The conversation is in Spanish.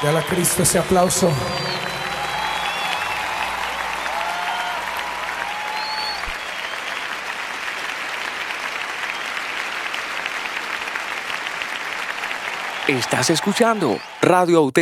Dale a Cristo ese aplauso. Estás escuchando Radio Auténtica.